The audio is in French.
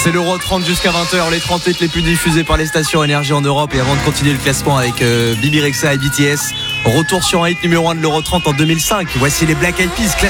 C'est l'Euro 30 jusqu'à 20h, les 30 hits les plus diffusés par les stations énergie en Europe. Et avant de continuer le classement avec Bibi Rexha et BTS, retour sur un hit numéro 1 de l'Euro 30 en 2005. Voici les Black Eyed Peas, classique.